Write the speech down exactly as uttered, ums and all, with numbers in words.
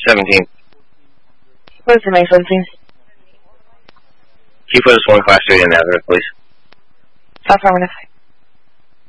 seventeen. What is the nine seventeen? Can you put us one class three in Nazareth, please? Affirmative.